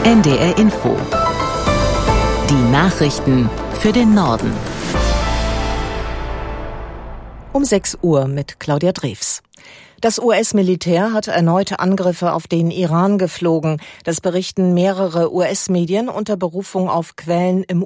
NDR Info. Die Nachrichten für den Norden. Um 6 Uhr mit Claudia Drews. Das US-Militär hat erneute Angriffe auf den Iran geflogen. Das berichten mehrere US-Medien unter Berufung auf Quellen im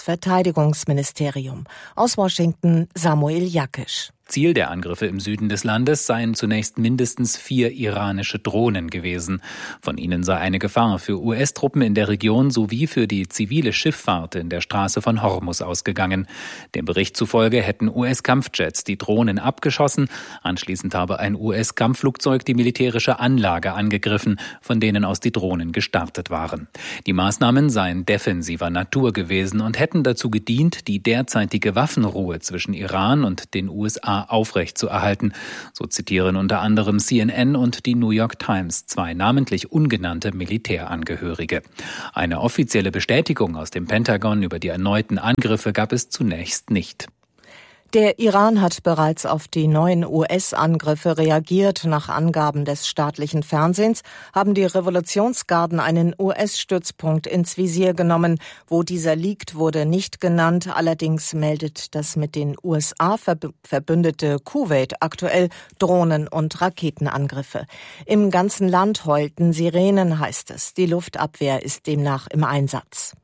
US-Verteidigungsministerium. Aus Washington Samuel Jakisch. Ziel der Angriffe im Süden des Landes seien zunächst mindestens 4 iranische Drohnen gewesen. Von ihnen sei eine Gefahr für US-Truppen in der Region sowie für die zivile Schifffahrt in der Straße von Hormuz ausgegangen. Dem Bericht zufolge hätten US-Kampfjets die Drohnen abgeschossen. Anschließend habe ein US-Kampfflugzeug die militärische Anlage angegriffen, von denen aus die Drohnen gestartet waren. Die Maßnahmen seien defensiver Natur gewesen und hätten dazu gedient, die derzeitige Waffenruhe zwischen Iran und den USA aufrechtzuerhalten. So zitieren unter anderem CNN und die New York Times 2 namentlich ungenannte Militärangehörige. Eine offizielle Bestätigung aus dem Pentagon über die erneuten Angriffe gab es zunächst nicht. Der Iran hat bereits auf die neuen US-Angriffe reagiert. Nach Angaben des staatlichen Fernsehens haben die Revolutionsgarden einen US-Stützpunkt ins Visier genommen. Wo dieser liegt, wurde nicht genannt. Allerdings meldet das mit den USA verbündete Kuwait aktuell Drohnen- und Raketenangriffe. Im ganzen Land heulten Sirenen, heißt es. Die Luftabwehr ist demnach im Einsatz.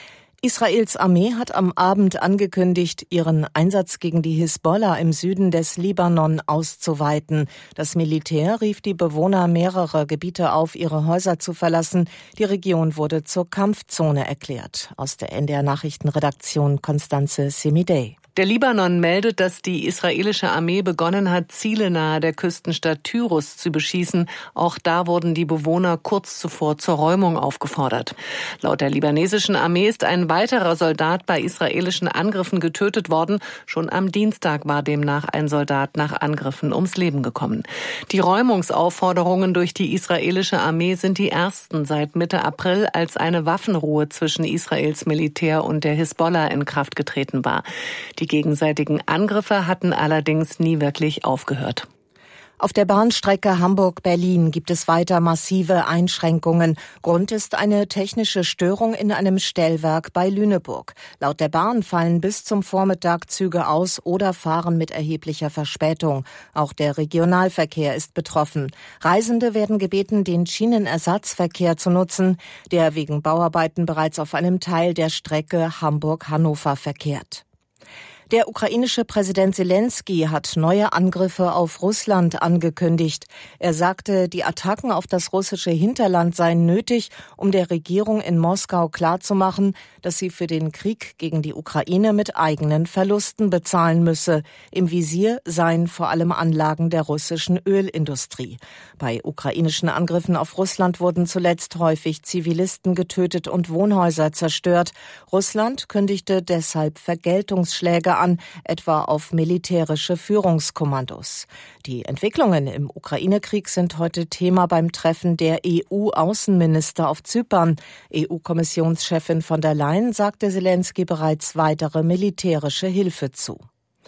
Israels Armee hat am Abend angekündigt, ihren Einsatz gegen die Hisbollah im Süden des Libanon auszuweiten. Das Militär rief die Bewohner mehrerer Gebiete auf, ihre Häuser zu verlassen. Die Region wurde zur Kampfzone erklärt. Aus der NDR Nachrichtenredaktion Constanze Semidey. Der Libanon meldet, dass die israelische Armee begonnen hat, Ziele nahe der Küstenstadt Tyrus zu beschießen. Auch da wurden die Bewohner kurz zuvor zur Räumung aufgefordert. Laut der libanesischen Armee ist ein weiterer Soldat bei israelischen Angriffen getötet worden. Schon am Dienstag war demnach ein Soldat nach Angriffen ums Leben gekommen. Die Räumungsaufforderungen durch die israelische Armee sind die ersten seit Mitte April, als eine Waffenruhe zwischen Israels Militär und der Hisbollah in Kraft getreten war. Die gegenseitigen Angriffe hatten allerdings nie wirklich aufgehört. Auf der Bahnstrecke Hamburg-Berlin gibt es weiter massive Einschränkungen. Grund ist eine technische Störung in einem Stellwerk bei Lüneburg. Laut der Bahn fallen bis zum Vormittag Züge aus oder fahren mit erheblicher Verspätung. Auch der Regionalverkehr ist betroffen. Reisende werden gebeten, den Schienenersatzverkehr zu nutzen, der wegen Bauarbeiten bereits auf einem Teil der Strecke Hamburg-Hannover verkehrt. Der ukrainische Präsident Selenskyj hat neue Angriffe auf Russland angekündigt. Er sagte, die Attacken auf das russische Hinterland seien nötig, um der Regierung in Moskau klarzumachen, dass sie für den Krieg gegen die Ukraine mit eigenen Verlusten bezahlen müsse. Im Visier seien vor allem Anlagen der russischen Ölindustrie. Bei ukrainischen Angriffen auf Russland wurden zuletzt häufig Zivilisten getötet und Wohnhäuser zerstört. Russland kündigte deshalb Vergeltungsschläge an, etwa auf militärische Führungskommandos. Die Entwicklungen im Ukraine-Krieg sind heute Thema beim Treffen der EU-Außenminister auf Zypern. EU-Kommissionschefin von der Leyen sagte Selenskyj bereits weitere militärische Hilfe zu.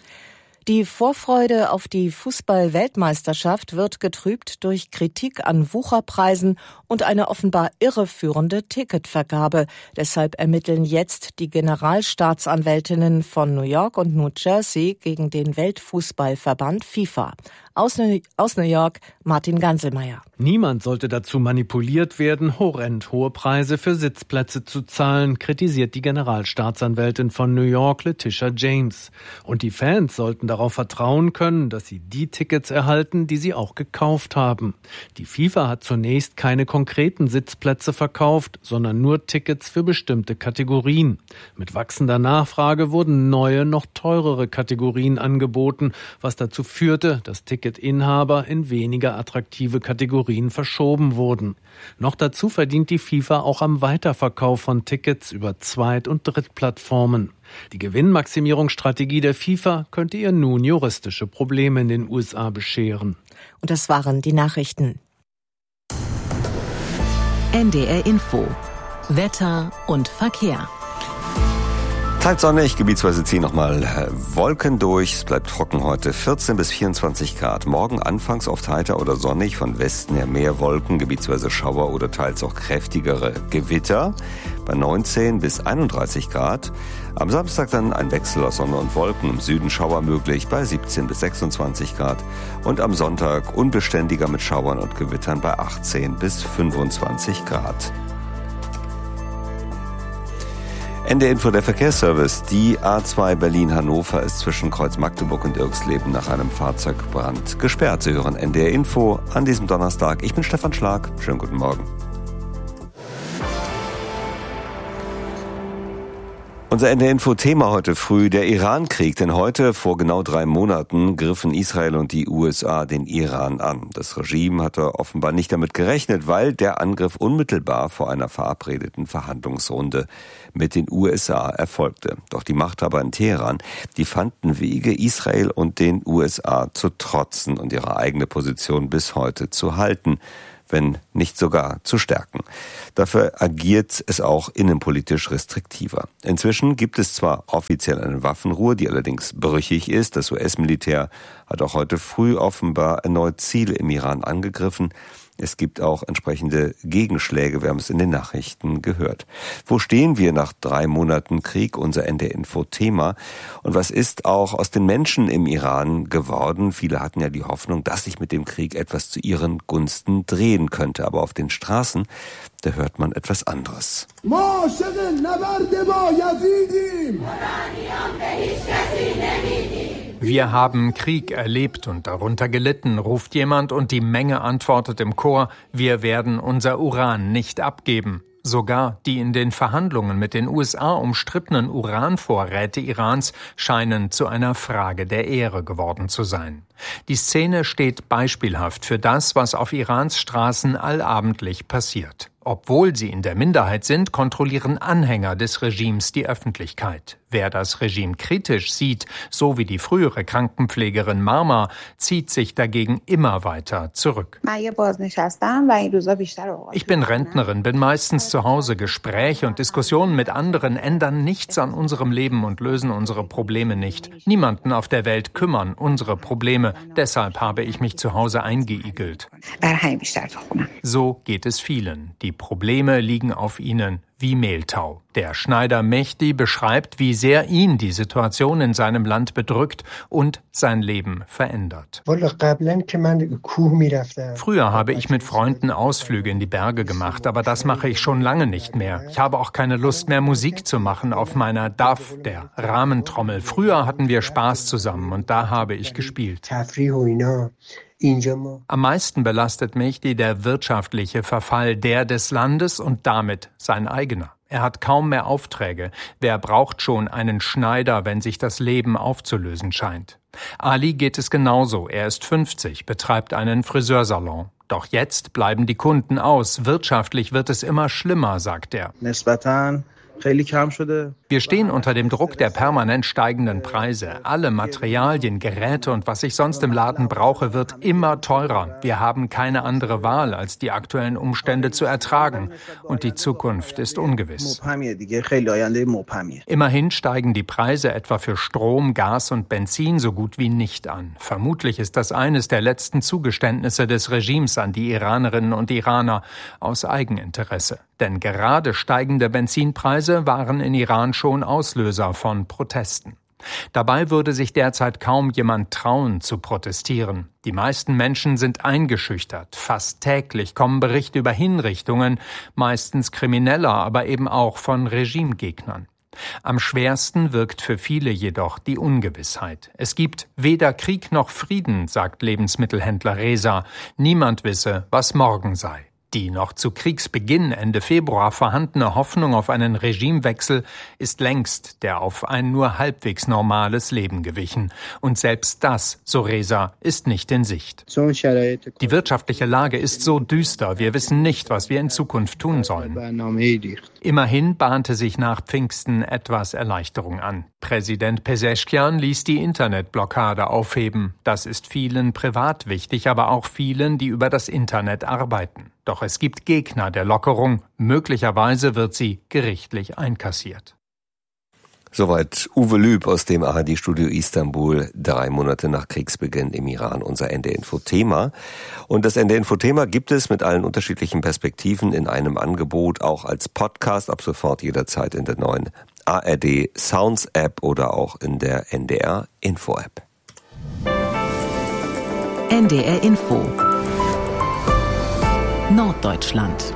Die Vorfreude auf die Fußball-Weltmeisterschaft wird getrübt durch Kritik an Wucherpreisen und eine offenbar irreführende Ticketvergabe. Deshalb ermitteln jetzt die Generalstaatsanwältinnen von New York und New Jersey gegen den Weltfußballverband FIFA. Aus New York, Martin Ganselmeier. Niemand sollte dazu manipuliert werden, horrend hohe Preise für Sitzplätze zu zahlen, kritisiert die Generalstaatsanwältin von New York, Letitia James. Und die Fans sollten darauf vertrauen können, dass sie die Tickets erhalten, die sie auch gekauft haben. Die FIFA hat zunächst keine konkreten Sitzplätze verkauft, sondern nur Tickets für bestimmte Kategorien. Mit wachsender Nachfrage wurden neue, noch teurere Kategorien angeboten, was dazu führte, dass Ticketinhaber in weniger attraktive Kategorien verschoben wurden. Noch dazu verdient die FIFA auch am Weiterverkauf von Tickets über Zweit- und Drittplattformen. Die Gewinnmaximierungsstrategie der FIFA könnte ihr nun juristische Probleme in den USA bescheren. Und das waren die Nachrichten. NDR Info. Wetter und Verkehr. Teils sonnig, gebietsweise ziehen nochmal Wolken durch. Es bleibt trocken heute, 14 bis 24 Grad. Morgen anfangs oft heiter oder sonnig, von Westen her mehr Wolken, gebietsweise Schauer oder teils auch kräftigere Gewitter. Bei 19 bis 31 Grad. Am Samstag dann ein Wechsel aus Sonne und Wolken, im Süden Schauer möglich bei 17 bis 26 Grad. Und am Sonntag unbeständiger mit Schauern und Gewittern bei 18 bis 25 Grad. NDR Info, der Verkehrsservice. Die A2 Berlin-Hannover ist zwischen Kreuz Magdeburg und Irxleben nach einem Fahrzeugbrand gesperrt. Sie hören NDR Info an diesem Donnerstag. Ich bin Stefan Schlag. Schönen guten Morgen. Unser NDR-Info-Thema heute früh, der Iran-Krieg. Denn heute, vor genau 3 Monaten, griffen Israel und die USA den Iran an. Das Regime hatte offenbar nicht damit gerechnet, weil der Angriff unmittelbar vor einer verabredeten Verhandlungsrunde mit den USA erfolgte. Doch die Machthaber in Teheran, die fanden Wege, Israel und den USA zu trotzen und ihre eigene Position bis heute zu halten, wenn nicht sogar zu stärken. Dafür agiert es auch innenpolitisch restriktiver. Inzwischen gibt es zwar offiziell eine Waffenruhe, die allerdings brüchig ist. Das US-Militär hat auch heute früh offenbar erneut Ziele im Iran angegriffen. Es gibt auch entsprechende Gegenschläge, wir haben es in den Nachrichten gehört. Wo stehen wir nach 3 Monaten Krieg, unser NDR-Info-Thema? Und was ist auch aus den Menschen im Iran geworden? Viele hatten ja die Hoffnung, dass sich mit dem Krieg etwas zu ihren Gunsten drehen könnte. Aber auf den Straßen, da hört man etwas anderes. Wir haben Krieg erlebt und darunter gelitten, ruft jemand und die Menge antwortet im Chor, wir werden unser Uran nicht abgeben. Sogar die in den Verhandlungen mit den USA umstrittenen Uranvorräte Irans scheinen zu einer Frage der Ehre geworden zu sein. Die Szene steht beispielhaft für das, was auf Irans Straßen allabendlich passiert. Obwohl sie in der Minderheit sind, kontrollieren Anhänger des Regimes die Öffentlichkeit. Wer das Regime kritisch sieht, so wie die frühere Krankenpflegerin Marma, zieht sich dagegen immer weiter zurück. Ich bin Rentnerin, bin meistens zu Hause. Gespräche und Diskussionen mit anderen ändern nichts an unserem Leben und lösen unsere Probleme nicht. Niemanden auf der Welt kümmern unsere Probleme. Deshalb habe ich mich zu Hause eingeigelt. So geht es vielen. Die Probleme liegen auf ihnen wie Mehltau. Der Schneider Mehdi beschreibt, wie sehr ihn die Situation in seinem Land bedrückt und sein Leben verändert. Früher habe ich mit Freunden Ausflüge in die Berge gemacht, aber das mache ich schon lange nicht mehr. Ich habe auch keine Lust mehr, Musik zu machen auf meiner Daf, der Rahmentrommel. Früher hatten wir Spaß zusammen und da habe ich gespielt. Am meisten belastet Mehdi der wirtschaftliche Verfall, der des Landes und damit sein eigener. Er hat kaum mehr Aufträge. Wer braucht schon einen Schneider, wenn sich das Leben aufzulösen scheint? Ali geht es genauso. Er ist 50, betreibt einen Friseursalon. Doch jetzt bleiben die Kunden aus. Wirtschaftlich wird es immer schlimmer, sagt er. Wir stehen unter dem Druck der permanent steigenden Preise. Alle Materialien, Geräte und was ich sonst im Laden brauche, wird immer teurer. Wir haben keine andere Wahl, als die aktuellen Umstände zu ertragen. Und die Zukunft ist ungewiss. Immerhin steigen die Preise etwa für Strom, Gas und Benzin so gut wie nicht an. Vermutlich ist das eines der letzten Zugeständnisse des Regimes an die Iranerinnen und Iraner aus Eigeninteresse. Denn gerade steigende Benzinpreise waren in Iran schon Auslöser von Protesten. Dabei würde sich derzeit kaum jemand trauen, zu protestieren. Die meisten Menschen sind eingeschüchtert. Fast täglich kommen Berichte über Hinrichtungen, meistens krimineller, aber eben auch von Regimegegnern. Am schwersten wirkt für viele jedoch die Ungewissheit. Es gibt weder Krieg noch Frieden, sagt Lebensmittelhändler Reza. Niemand wisse, was morgen sei. Die noch zu Kriegsbeginn Ende Februar vorhandene Hoffnung auf einen Regimewechsel ist längst der auf ein nur halbwegs normales Leben gewichen. Und selbst das, so Reza, ist nicht in Sicht. Die wirtschaftliche Lage ist so düster, wir wissen nicht, was wir in Zukunft tun sollen. Immerhin bahnte sich nach Pfingsten etwas Erleichterung an. Präsident Pezeshkian ließ die Internetblockade aufheben. Das ist vielen privat wichtig, aber auch vielen, die über das Internet arbeiten. Doch es gibt Gegner der Lockerung. Möglicherweise wird sie gerichtlich einkassiert. Soweit Uwe Lüb aus dem ARD-Studio Istanbul, 3 Monate nach Kriegsbeginn im Iran, unser NDR-Info-Thema. Und das NDR-Info-Thema gibt es mit allen unterschiedlichen Perspektiven in einem Angebot, auch als Podcast, ab sofort jederzeit in der neuen ARD Sounds App oder auch in der NDR Info App. NDR Info Norddeutschland.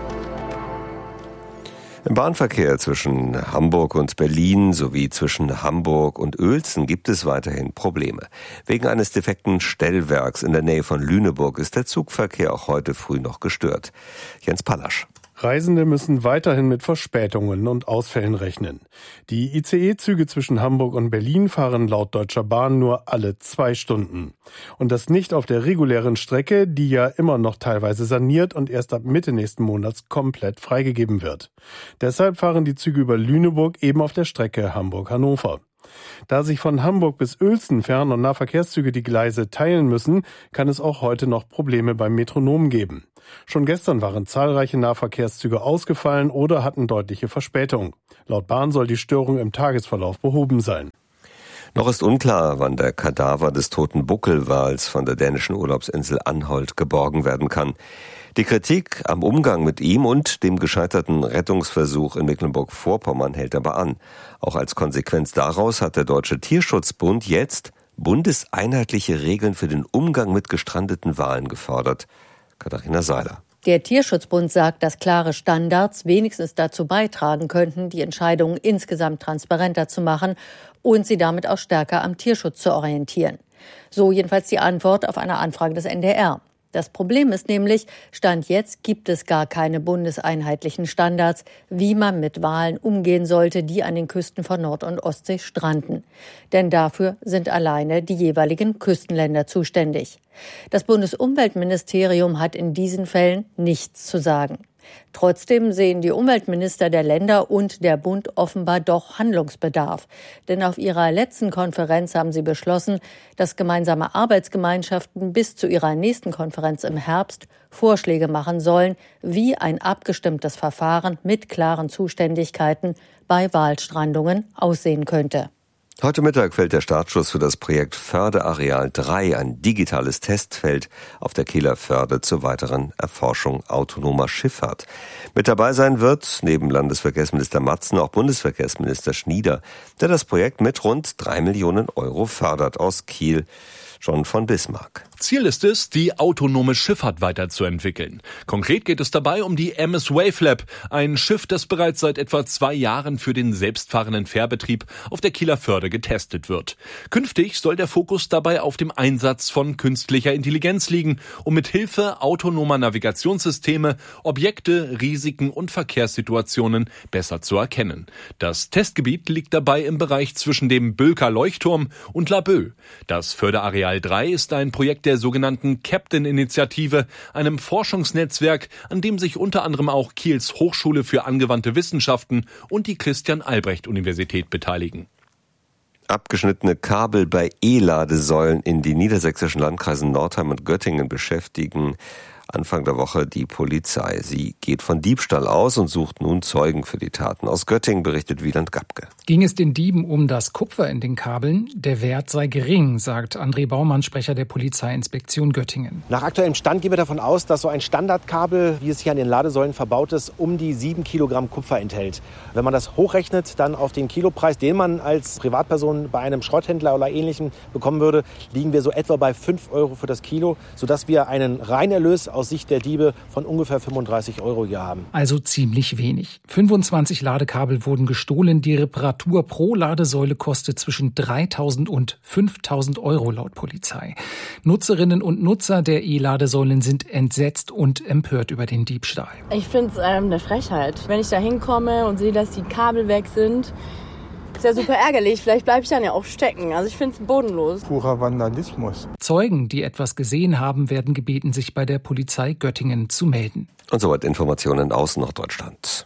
Im Bahnverkehr zwischen Hamburg und Berlin sowie zwischen Hamburg und Uelzen gibt es weiterhin Probleme. Wegen eines defekten Stellwerks in der Nähe von Lüneburg ist der Zugverkehr auch heute früh noch gestört. Jens Pallasch. Reisende müssen weiterhin mit Verspätungen und Ausfällen rechnen. Die ICE-Züge zwischen Hamburg und Berlin fahren laut Deutscher Bahn nur alle 2 Stunden. Und das nicht auf der regulären Strecke, die ja immer noch teilweise saniert und erst ab Mitte nächsten Monats komplett freigegeben wird. Deshalb fahren die Züge über Lüneburg eben auf der Strecke Hamburg-Hannover. Da sich von Hamburg bis Uelzen Fern- und Nahverkehrszüge die Gleise teilen müssen, kann es auch heute noch Probleme beim Metronom geben. Schon gestern waren zahlreiche Nahverkehrszüge ausgefallen oder hatten deutliche Verspätung. Laut Bahn soll die Störung im Tagesverlauf behoben sein. Noch ist unklar, wann der Kadaver des toten Buckelwals von der dänischen Urlaubsinsel Anholt geborgen werden kann. Die Kritik am Umgang mit ihm und dem gescheiterten Rettungsversuch in Mecklenburg-Vorpommern hält aber an. Auch als Konsequenz daraus hat der Deutsche Tierschutzbund jetzt bundeseinheitliche Regeln für den Umgang mit gestrandeten Walen gefordert. Katharina Seiler. Der Tierschutzbund sagt, dass klare Standards wenigstens dazu beitragen könnten, die Entscheidungen insgesamt transparenter zu machen und sie damit auch stärker am Tierschutz zu orientieren. So jedenfalls die Antwort auf eine Anfrage des NDR. Das Problem ist nämlich, Stand jetzt gibt es gar keine bundeseinheitlichen Standards, wie man mit Walen umgehen sollte, die an den Küsten von Nord- und Ostsee stranden. Denn dafür sind alleine die jeweiligen Küstenländer zuständig. Das Bundesumweltministerium hat in diesen Fällen nichts zu sagen. Trotzdem sehen die Umweltminister der Länder und der Bund offenbar doch Handlungsbedarf. Denn auf ihrer letzten Konferenz haben sie beschlossen, dass gemeinsame Arbeitsgemeinschaften bis zu ihrer nächsten Konferenz im Herbst Vorschläge machen sollen, wie ein abgestimmtes Verfahren mit klaren Zuständigkeiten bei Walstrandungen aussehen könnte. Heute Mittag fällt der Startschuss für das Projekt Förde-Areal 3, ein digitales Testfeld auf der Kieler Förde zur weiteren Erforschung autonomer Schifffahrt. Mit dabei sein wird neben Landesverkehrsminister Matzen auch Bundesverkehrsminister Schnieder, der das Projekt mit rund 3 Millionen Euro fördert. Aus Kiel John von Bismarck. Ziel ist es, die autonome Schifffahrt weiterzuentwickeln. Konkret geht es dabei um die MS Wavelab, ein Schiff, das bereits seit etwa 2 Jahren für den selbstfahrenden Fährbetrieb auf der Kieler Förde getestet wird. Künftig soll der Fokus dabei auf dem Einsatz von künstlicher Intelligenz liegen, um mit Hilfe autonomer Navigationssysteme Objekte, Risiken und Verkehrssituationen besser zu erkennen. Das Testgebiet liegt dabei im Bereich zwischen dem Bülker Leuchtturm und Laboe. Das Fördeareal 3 ist ein Projekt der sogenannten Captain-Initiative, einem Forschungsnetzwerk, an dem sich unter anderem auch Kiels Hochschule für angewandte Wissenschaften und die Christian-Albrecht-Universität beteiligen. Abgeschnittene Kabel bei E-Ladesäulen in die niedersächsischen Landkreisen Nordheim und Göttingen beschäftigen Anfang der Woche die Polizei. Sie geht von Diebstahl aus und sucht nun Zeugen für die Taten. Aus Göttingen berichtet Wieland Gabke. Ging es den Dieben um das Kupfer in den Kabeln? Der Wert sei gering, sagt André Baumann, Sprecher der Polizeiinspektion Göttingen. Nach aktuellem Stand gehen wir davon aus, dass so ein Standardkabel, wie es hier an den Ladesäulen verbaut ist, um die 7 Kilogramm Kupfer enthält. Wenn man das hochrechnet, dann auf den Kilopreis, den man als Privatperson bei einem Schrotthändler oder Ähnlichem bekommen würde, liegen wir so etwa bei 5 Euro für das Kilo, sodass wir einen Reinerlös aus Sicht der Diebe von ungefähr 35 Euro hier haben. Also ziemlich wenig. 25 Ladekabel wurden gestohlen. Die Reparatur pro Ladesäule kostet zwischen 3.000 und 5.000 Euro laut Polizei. Nutzerinnen und Nutzer der E-Ladesäulen sind entsetzt und empört über den Diebstahl. Ich finde es eine Frechheit. Wenn ich da hinkomme und sehe, dass die Kabel weg sind, ist ja super ärgerlich. Vielleicht bleibe ich dann ja auch stecken. Also ich finde es bodenlos. Purer Vandalismus. Zeugen, die etwas gesehen haben, werden gebeten, sich bei der Polizei Göttingen zu melden. Und soweit Informationen aus Norddeutschland.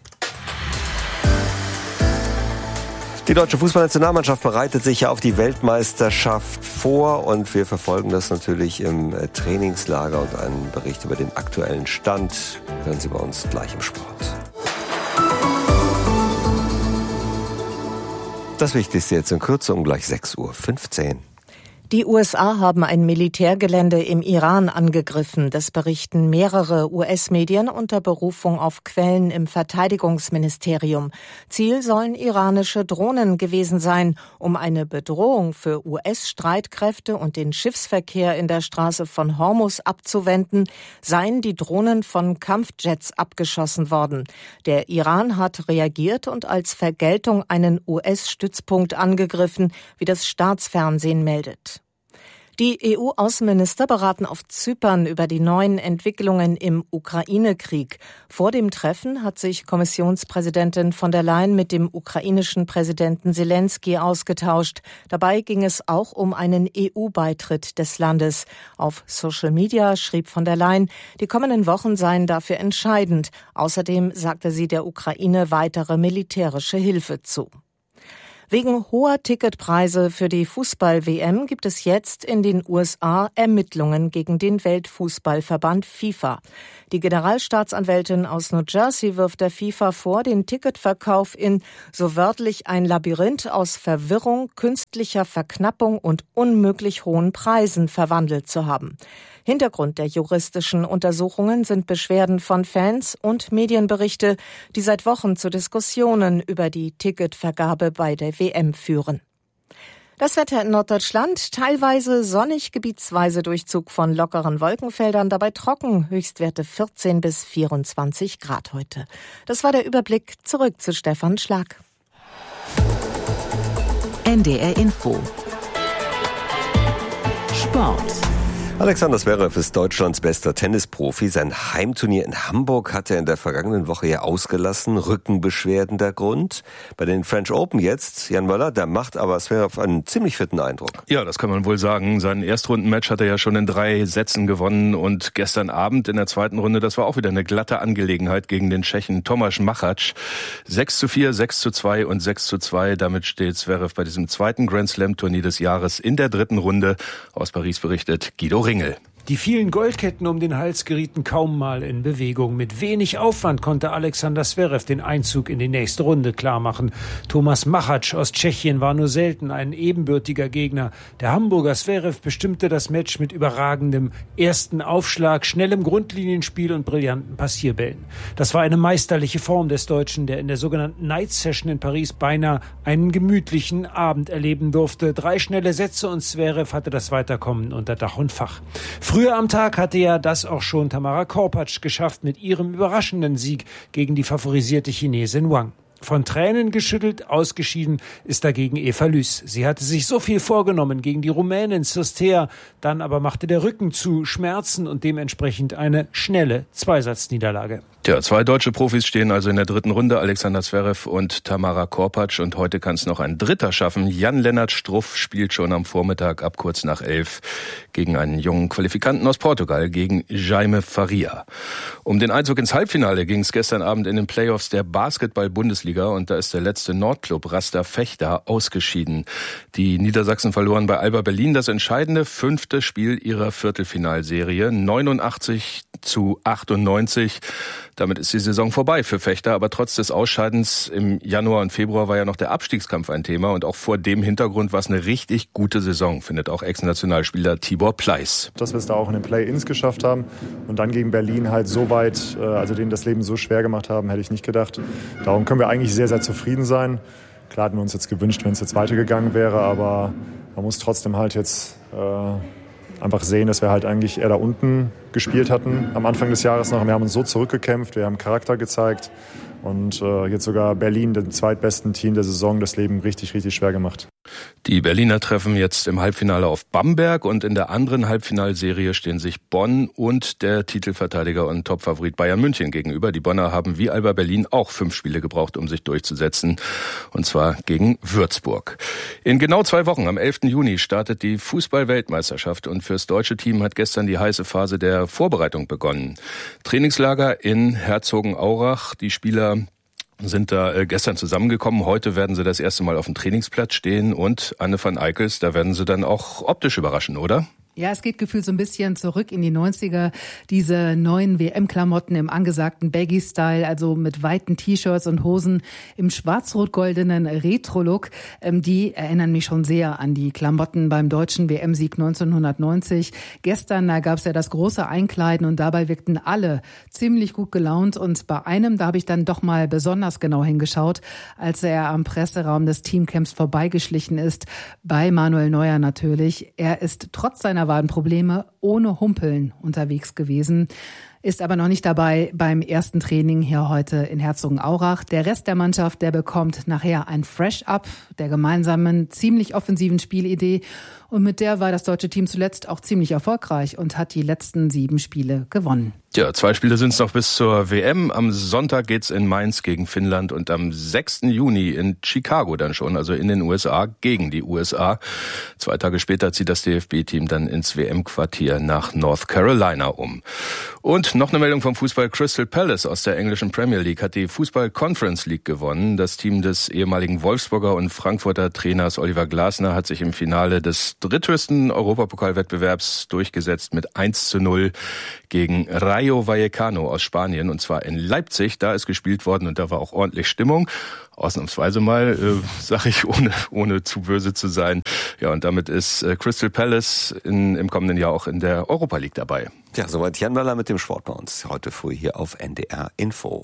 Die deutsche Fußballnationalmannschaft bereitet sich ja auf die Weltmeisterschaft vor und wir verfolgen das natürlich im Trainingslager und einen Bericht über den aktuellen Stand hören Sie bei uns gleich im Sport. Das Wichtigste jetzt in Kürze um gleich 6:15 Uhr. Die USA haben ein Militärgelände im Iran angegriffen. Das berichten mehrere US-Medien unter Berufung auf Quellen im Verteidigungsministerium. Ziel sollen iranische Drohnen gewesen sein. Um eine Bedrohung für US-Streitkräfte und den Schiffsverkehr in der Straße von Hormuz abzuwenden, seien die Drohnen von Kampfjets abgeschossen worden. Der Iran hat reagiert und als Vergeltung einen US-Stützpunkt angegriffen, wie das Staatsfernsehen meldet. Die EU-Außenminister beraten auf Zypern über die neuen Entwicklungen im Ukraine-Krieg. Vor dem Treffen hat sich Kommissionspräsidentin von der Leyen mit dem ukrainischen Präsidenten Selenskyj ausgetauscht. Dabei ging es auch um einen EU-Beitritt des Landes. Auf Social Media schrieb von der Leyen, die kommenden Wochen seien dafür entscheidend. Außerdem sagte sie der Ukraine weitere militärische Hilfe zu. Wegen hoher Ticketpreise für die Fußball-WM gibt es jetzt in den USA Ermittlungen gegen den Weltfußballverband FIFA. Die Generalstaatsanwältin aus New Jersey wirft der FIFA vor, den Ticketverkauf in so wörtlich ein Labyrinth aus Verwirrung, künstlicher Verknappung und unmöglich hohen Preisen verwandelt zu haben. Hintergrund der juristischen Untersuchungen sind Beschwerden von Fans und Medienberichte, die seit Wochen zu Diskussionen über die Ticketvergabe bei der WM führen. Das Wetter in Norddeutschland, teilweise sonnig, gebietsweise Durchzug von lockeren Wolkenfeldern, dabei trocken, Höchstwerte 14 bis 24 Grad heute. Das war der Überblick, zurück zu Stefan Schlag. NDR Info. Sport. Alexander Zverev ist Deutschlands bester Tennisprofi. Sein Heimturnier in Hamburg hat er in der vergangenen Woche ja ausgelassen. Rückenbeschwerden der Grund. Bei den French Open jetzt, Jan Möller, da macht aber Zverev einen ziemlich fitten Eindruck. Ja, das kann man wohl sagen. Sein Erstrundenmatch hat er ja schon in 3 Sätzen gewonnen und gestern Abend in der zweiten Runde, das war auch wieder eine glatte Angelegenheit gegen den Tschechen Tomáš Machač. 6:4, 6:2 und 6:2. Damit steht Zverev bei diesem zweiten Grand Slam Turnier des Jahres in der dritten Runde. Aus Paris berichtet Guido Ringel. Die vielen Goldketten um den Hals gerieten kaum mal in Bewegung. Mit wenig Aufwand konnte Alexander Zverev den Einzug in die nächste Runde klarmachen. Tomáš Machač aus Tschechien war nur selten ein ebenbürtiger Gegner. Der Hamburger Zverev bestimmte das Match mit überragendem ersten Aufschlag, schnellem Grundlinienspiel und brillanten Passierbällen. Das war eine meisterliche Form des Deutschen, der in der sogenannten Night Session in Paris beinahe einen gemütlichen Abend erleben durfte. 3 schnelle Sätze und Zverev hatte das Weiterkommen unter Dach und Fach. Früher am Tag hatte ja das auch schon Tamara Korpatsch geschafft mit ihrem überraschenden Sieg gegen die favorisierte Chinesin Wang. Von Tränen geschüttelt, ausgeschieden ist dagegen Eva Lys. Sie hatte sich so viel vorgenommen gegen die Rumänin Cirstea, dann aber machte der Rücken zu Schmerzen und dementsprechend eine schnelle Zweisatzniederlage. Tja, 2 deutsche Profis stehen also in der dritten Runde, Alexander Zverev und Tamara Korpatsch. Und heute kann es noch ein dritter schaffen. Jan-Lennart Struff spielt schon am Vormittag ab kurz nach 11 gegen einen jungen Qualifikanten aus Portugal, gegen Jaime Faria. Um den Einzug ins Halbfinale ging es gestern Abend in den Playoffs der Basketball-Bundesliga. Und da ist der letzte Nordclub Raster Fechter ausgeschieden. Die Niedersachsen verloren bei Alba Berlin das entscheidende 5. Spiel ihrer Viertelfinalserie. 89:98. Damit ist die Saison vorbei für Fechter, aber trotz des Ausscheidens im Januar und Februar war ja noch der Abstiegskampf ein Thema und auch vor dem Hintergrund war es eine richtig gute Saison, findet auch Ex-Nationalspieler Tibor Pleiss. Dass wir es da auch in den Play-Ins geschafft haben und dann gegen Berlin halt so weit, also denen das Leben so schwer gemacht haben, hätte ich nicht gedacht. Darum können wir eigentlich sehr, sehr zufrieden sein. Klar hätten wir uns jetzt gewünscht, wenn es jetzt weitergegangen wäre, aber man muss trotzdem halt jetzt einfach sehen, dass wir halt eigentlich eher da unten gespielt hatten am Anfang des Jahres noch. Wir haben uns so zurückgekämpft, wir haben Charakter gezeigt und jetzt sogar Berlin, dem zweitbesten Team der Saison, das Leben richtig, richtig schwer gemacht. Die Berliner treffen jetzt im Halbfinale auf Bamberg und in der anderen Halbfinalserie stehen sich Bonn und der Titelverteidiger und Topfavorit Bayern München gegenüber. Die Bonner haben wie Alba Berlin auch 5 Spiele gebraucht, um sich durchzusetzen, und zwar gegen Würzburg. In genau 2 Wochen, am 11. Juni, startet die Fußball-Weltmeisterschaft und fürs deutsche Team hat gestern die heiße Phase der Vorbereitung begonnen. Trainingslager in Herzogenaurach, die Spieler sind da gestern zusammengekommen. Heute werden sie das erste Mal auf dem Trainingsplatz stehen und Anne van Eickels, da werden sie dann auch optisch überraschen, oder? Ja, es geht gefühlt so ein bisschen zurück in die 90er. Diese neuen WM-Klamotten im angesagten Baggy-Style, also mit weiten T-Shirts und Hosen im schwarz-rot-goldenen Retro-Look, die erinnern mich schon sehr an die Klamotten beim deutschen WM-Sieg 1990. Gestern, da gab es ja das große Einkleiden und dabei wirkten alle ziemlich gut gelaunt. Und bei einem, da habe ich dann doch mal besonders genau hingeschaut, als er am Presseraum des Teamcamps vorbeigeschlichen ist, bei Manuel Neuer natürlich. Er ist trotz seiner Wadenprobleme ohne Humpeln unterwegs gewesen, ist aber noch nicht dabei beim ersten Training hier heute in Herzogenaurach. Der Rest der Mannschaft, der bekommt nachher ein Fresh-Up der gemeinsamen, ziemlich offensiven Spielidee. Und mit der war das deutsche Team zuletzt auch ziemlich erfolgreich und hat die letzten 7 Spiele gewonnen. Ja, 2 Spiele sind es noch bis zur WM. Am Sonntag geht's in Mainz gegen Finnland und am 6. Juni in Chicago dann schon, also in den USA, gegen die USA. 2 Tage später zieht das DFB-Team dann ins WM-Quartier nach North Carolina um. Und noch eine Meldung vom Fußball. Crystal Palace aus der englischen Premier League hat die Fußball Conference League gewonnen. Das Team des ehemaligen Wolfsburger und Frankfurter Trainers Oliver Glasner hat sich im Finale des dritthöchsten Europapokalwettbewerbs durchgesetzt mit 1:0 gegen Rayo Vallecano aus Spanien, und zwar in Leipzig. Da ist gespielt worden und da war auch ordentlich Stimmung. Ausnahmsweise mal, sage ich, ohne zu böse zu sein. Ja, und damit ist Crystal Palace im kommenden Jahr auch in der Europa League dabei. Ja, soweit Jan Möller mit dem Sport bei uns. Heute früh hier auf NDR Info.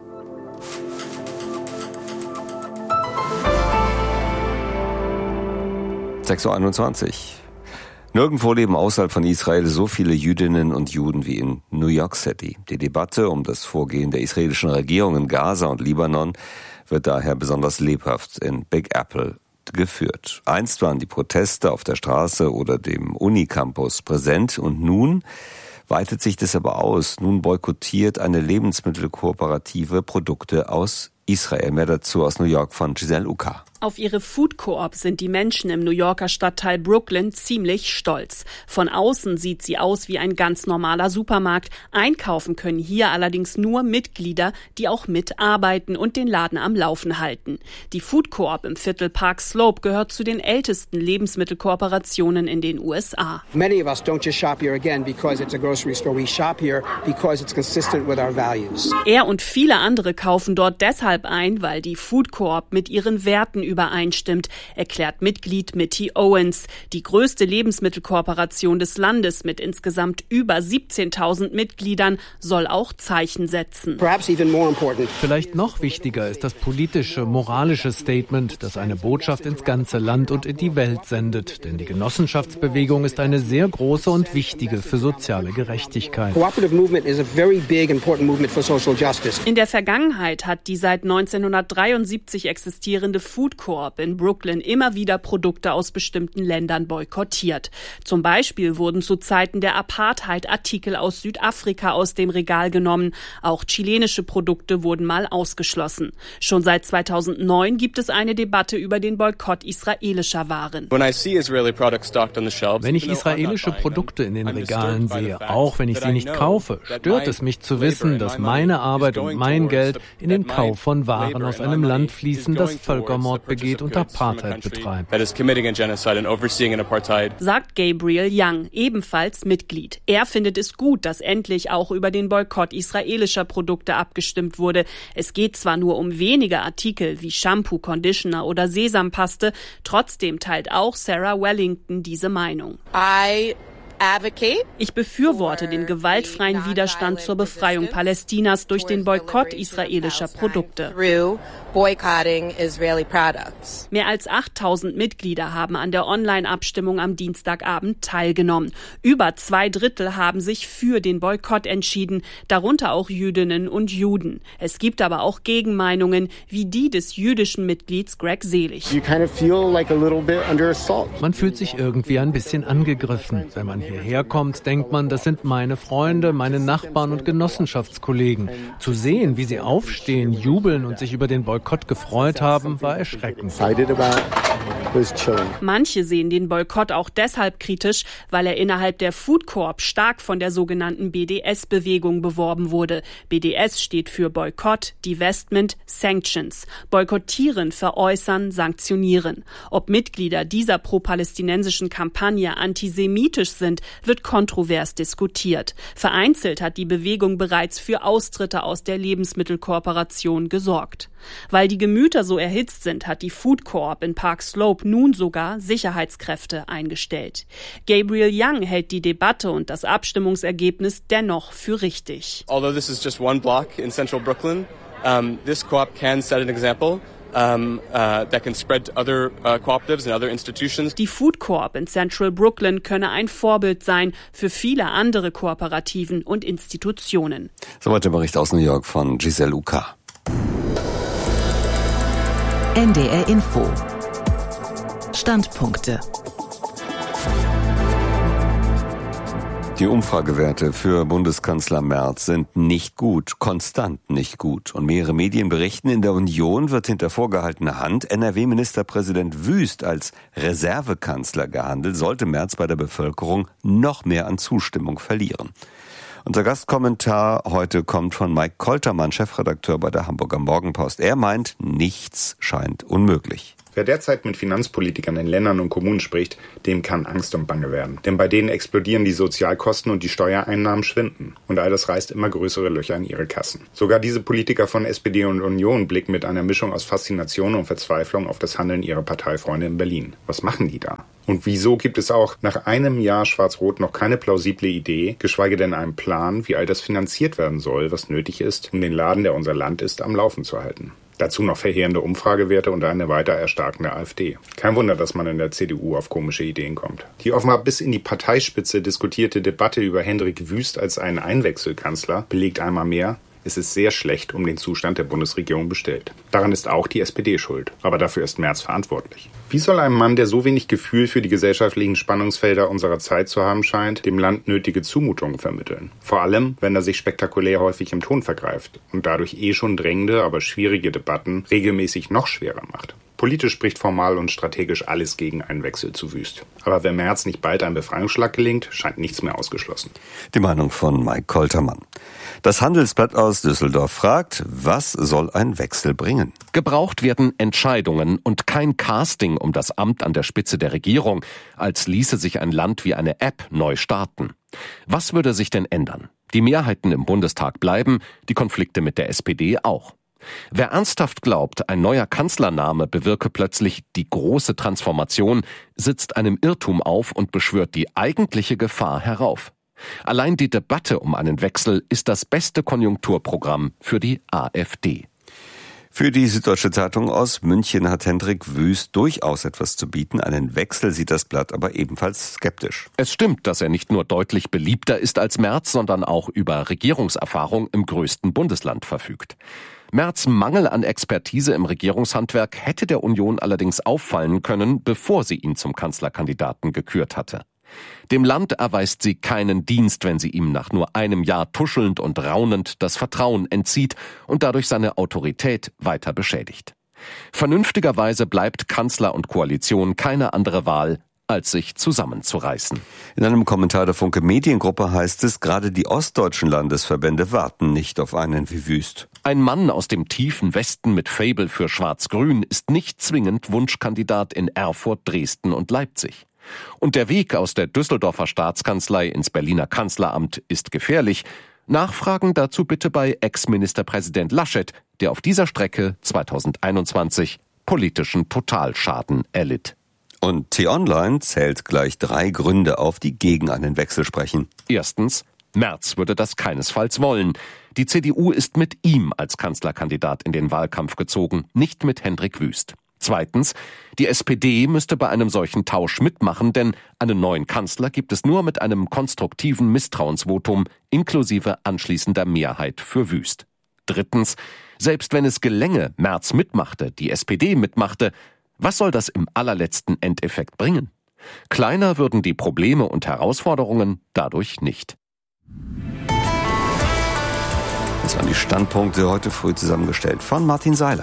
(6:21 Uhr). Nirgendwo leben außerhalb von Israel so viele Jüdinnen und Juden wie in New York City. Die Debatte um das Vorgehen der israelischen Regierung in Gaza und Libanon wird daher besonders lebhaft in Big Apple geführt. Einst waren die Proteste auf der Straße oder dem Unicampus präsent und nun weitet sich das aber aus. Nun boykottiert eine Lebensmittelkooperative Produkte aus Israel. Mehr dazu aus New York von Giselle Uka. Auf ihre Food Coop sind die Menschen im New Yorker Stadtteil Brooklyn ziemlich stolz. Von außen sieht sie aus wie ein ganz normaler Supermarkt. Einkaufen können hier allerdings nur Mitglieder, die auch mitarbeiten und den Laden am Laufen halten. Die Food Coop im Viertel Park Slope gehört zu den ältesten Lebensmittelkooperationen in den USA. Many of us don't just shop here again because it's a grocery store. We shop here because it's consistent with our values. Er und viele andere kaufen dort deshalb ein, weil die Food Coop mit ihren Werten übereinstimmt, erklärt Mitglied Mitty Owens. Die größte Lebensmittelkooperation des Landes mit insgesamt über 17.000 Mitgliedern soll auch Zeichen setzen. Vielleicht noch wichtiger ist das politische, moralische Statement, das eine Botschaft ins ganze Land und in die Welt sendet. Denn die Genossenschaftsbewegung ist eine sehr große und wichtige für soziale Gerechtigkeit. In der Vergangenheit hat die seit 1973 existierende Food Coop in Brooklyn immer wieder Produkte aus bestimmten Ländern boykottiert. Zum Beispiel wurden zu Zeiten der Apartheid Artikel aus Südafrika aus dem Regal genommen. Auch chilenische Produkte wurden mal ausgeschlossen. Schon seit 2009 gibt es eine Debatte über den Boykott israelischer Waren. Wenn ich israelische Produkte in den Regalen sehe, auch wenn ich sie nicht kaufe, stört es mich zu wissen, dass meine Arbeit und mein Geld in den Kauf von Waren aus einem Land fließen, das Völkermord begeht und Apartheid betreibt. Sagt Gabriel Young, ebenfalls Mitglied. Er findet es gut, dass endlich auch über den Boykott israelischer Produkte abgestimmt wurde. Es geht zwar nur um wenige Artikel wie Shampoo, Conditioner oder Sesampaste, trotzdem teilt auch Sarah Wellington diese Meinung. Ich befürworte den gewaltfreien Widerstand zur Befreiung Palästinas durch den Boykott israelischer Produkte. Mehr als 8.000 Mitglieder haben an der Online-Abstimmung am Dienstagabend teilgenommen. Über 2/3 haben sich für den Boykott entschieden, darunter auch Jüdinnen und Juden. Es gibt aber auch Gegenmeinungen, wie die des jüdischen Mitglieds Greg Selig. Man fühlt sich irgendwie ein bisschen angegriffen. Wenn man hierher kommt, denkt man, das sind meine Freunde, meine Nachbarn und Genossenschaftskollegen. Zu sehen, wie sie aufstehen, jubeln und sich über den Boykott gefreut haben, war erschreckend. Manche sehen den Boykott auch deshalb kritisch, weil er innerhalb der Food Coop stark von der sogenannten BDS-Bewegung beworben wurde. BDS steht für Boykott, Divestment, Sanctions. Boykottieren, veräußern, sanktionieren. Ob Mitglieder dieser pro-palästinensischen Kampagne antisemitisch sind, sind, wird kontrovers diskutiert. Vereinzelt hat die Bewegung bereits für Austritte aus der Lebensmittelkooperation gesorgt. Weil die Gemüter so erhitzt sind, hat die Food Corp in Park Slope nun sogar Sicherheitskräfte eingestellt. Gabriel Young hält die Debatte und das Abstimmungsergebnis dennoch für richtig. Although this is just one block in central Brooklyn, this co-op can set an example. That can spread other cooperatives and other institutions. Die Food Corp in Central Brooklyn könne ein Vorbild sein für viele andere Kooperativen und Institutionen. Soweit der Bericht aus New York von Giselle Uka. NDR Info. Standpunkte. Die Umfragewerte für Bundeskanzler Merz sind nicht gut, konstant nicht gut. Und mehrere Medien berichten, in der Union wird hinter vorgehaltener Hand NRW-Ministerpräsident Wüst als Reservekanzler gehandelt, sollte Merz bei der Bevölkerung noch mehr an Zustimmung verlieren. Unser Gastkommentar heute kommt von Mike Koltermann, Chefredakteur bei der Hamburger Morgenpost. Er meint, nichts scheint unmöglich. Wer derzeit mit Finanzpolitikern in Ländern und Kommunen spricht, dem kann Angst und Bange werden. Denn bei denen explodieren die Sozialkosten und die Steuereinnahmen schwinden. Und all das reißt immer größere Löcher in ihre Kassen. Sogar diese Politiker von SPD und Union blicken mit einer Mischung aus Faszination und Verzweiflung auf das Handeln ihrer Parteifreunde in Berlin. Was machen die da? Und wieso gibt es auch nach einem Jahr Schwarz-Rot noch keine plausible Idee, geschweige denn einen Plan, wie all das finanziert werden soll, was nötig ist, um den Laden, der unser Land ist, am Laufen zu halten? Dazu noch verheerende Umfragewerte und eine weiter erstarkende AfD. Kein Wunder, dass man in der CDU auf komische Ideen kommt. Die offenbar bis in die Parteispitze diskutierte Debatte über Hendrik Wüst als einen Einwechselkanzler belegt einmal mehr, es ist sehr schlecht um den Zustand der Bundesregierung bestellt. Daran ist auch die SPD schuld. Aber dafür ist Merz verantwortlich. Wie soll ein Mann, der so wenig Gefühl für die gesellschaftlichen Spannungsfelder unserer Zeit zu haben scheint, dem Land nötige Zumutungen vermitteln? Vor allem, wenn er sich spektakulär häufig im Ton vergreift und dadurch schon drängende, aber schwierige Debatten regelmäßig noch schwerer macht. Politisch spricht formal und strategisch alles gegen einen Wechsel zu Wüst. Aber wenn Merz nicht bald ein Befreiungsschlag gelingt, scheint nichts mehr ausgeschlossen. Die Meinung von Mike Koltermann. Das Handelsblatt aus Düsseldorf fragt, was soll ein Wechsel bringen? Gebraucht werden Entscheidungen und kein Casting um das Amt an der Spitze der Regierung, als ließe sich ein Land wie eine App neu starten. Was würde sich denn ändern? Die Mehrheiten im Bundestag bleiben, die Konflikte mit der SPD auch. Wer ernsthaft glaubt, ein neuer Kanzlername bewirke plötzlich die große Transformation, sitzt einem Irrtum auf und beschwört die eigentliche Gefahr herauf. Allein die Debatte um einen Wechsel ist das beste Konjunkturprogramm für die AfD. Für die Süddeutsche Zeitung aus München hat Hendrik Wüst durchaus etwas zu bieten. Einen Wechsel sieht das Blatt aber ebenfalls skeptisch. Es stimmt, dass er nicht nur deutlich beliebter ist als Merz, sondern auch über Regierungserfahrung im größten Bundesland verfügt. Merz' Mangel an Expertise im Regierungshandwerk hätte der Union allerdings auffallen können, bevor sie ihn zum Kanzlerkandidaten gekürt hatte. Dem Land erweist sie keinen Dienst, wenn sie ihm nach nur einem Jahr tuschelnd und raunend das Vertrauen entzieht und dadurch seine Autorität weiter beschädigt. Vernünftigerweise bleibt Kanzler und Koalition keine andere Wahl, als sich zusammenzureißen. In einem Kommentar der Funke Mediengruppe heißt es, gerade die ostdeutschen Landesverbände warten nicht auf einen wie Wüst. Ein Mann aus dem tiefen Westen mit Faible für Schwarz-Grün ist nicht zwingend Wunschkandidat in Erfurt, Dresden und Leipzig. Und der Weg aus der Düsseldorfer Staatskanzlei ins Berliner Kanzleramt ist gefährlich. Nachfragen dazu bitte bei Ex-Ministerpräsident Laschet, der auf dieser Strecke 2021 politischen Totalschaden erlitt. Und T-Online zählt gleich 3 Gründe auf, die gegen einen Wechsel sprechen. Erstens, Merz würde das keinesfalls wollen. Die CDU ist mit ihm als Kanzlerkandidat in den Wahlkampf gezogen, nicht mit Hendrik Wüst. Zweitens, die SPD müsste bei einem solchen Tausch mitmachen, denn einen neuen Kanzler gibt es nur mit einem konstruktiven Misstrauensvotum inklusive anschließender Mehrheit für Wüst. Drittens, selbst wenn es gelänge, Merz mitmachte, die SPD mitmachte, was soll das im allerletzten Endeffekt bringen? Kleiner würden die Probleme und Herausforderungen dadurch nicht. Das waren die Standpunkte heute früh zusammengestellt von Martin Seiler.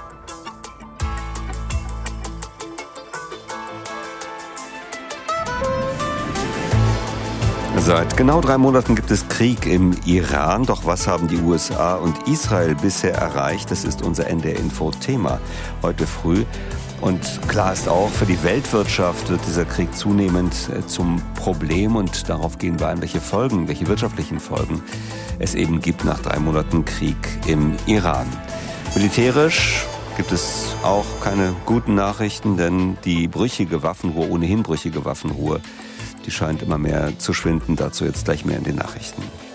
Seit genau 3 Monaten gibt es Krieg im Iran. Doch was haben die USA und Israel bisher erreicht? Das ist unser NDR-Info-Thema heute früh. Und klar ist auch, für die Weltwirtschaft wird dieser Krieg zunehmend zum Problem und darauf gehen wir ein, welche wirtschaftlichen Folgen es eben gibt nach 3 Monaten Krieg im Iran. Militärisch gibt es auch keine guten Nachrichten, denn die ohnehin brüchige Waffenruhe, die scheint immer mehr zu schwinden. Dazu jetzt gleich mehr in den Nachrichten.